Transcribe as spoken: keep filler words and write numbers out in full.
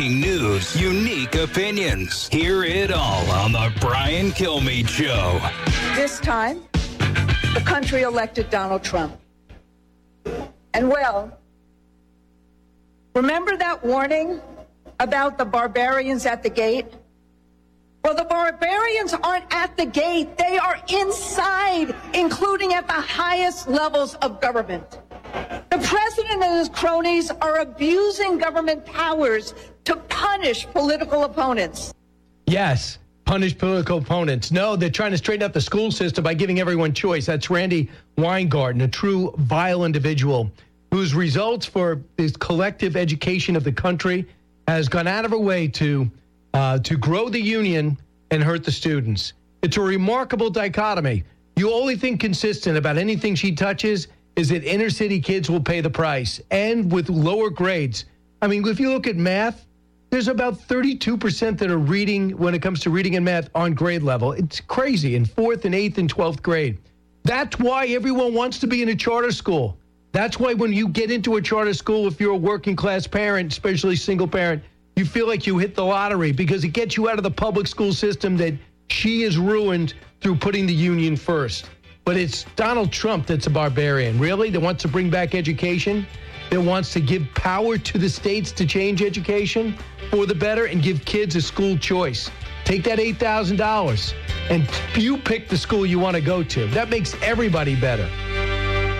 News, unique opinions. Hear it all on the Brian Kilmeade Show. This time, the country elected Donald Trump. And well, remember that warning about the barbarians at the gate? Well, the barbarians aren't at the gate. They are inside, including at the highest levels of government. The president and his cronies are abusing government powers to punish political opponents. Yes, punish political opponents. No, they're trying to straighten out the school system by giving everyone choice. That's Randy Weingarten, a true vile individual whose results for this collective education of the country has gone out of her way to uh, to grow the union and hurt the students. It's a remarkable dichotomy. You only think consistent about anything she touches is that inner city kids will pay the price, and with lower grades. I mean, if you look at math, there's about thirty-two percent that are reading, when it comes to reading and math, on grade level. It's crazy, in fourth and eighth and twelfth grade. That's why everyone wants to be in a charter school. That's why when you get into a charter school, if you're a working class parent, especially single parent, you feel like you hit the lottery because it gets you out of the public school system that she has ruined through putting the union first. But it's Donald Trump that's a barbarian, really, that wants to bring back education, that wants to give power to the states to change education for the better and give kids a school choice. Take that eight thousand dollars and you pick the school you want to go to. That makes everybody better.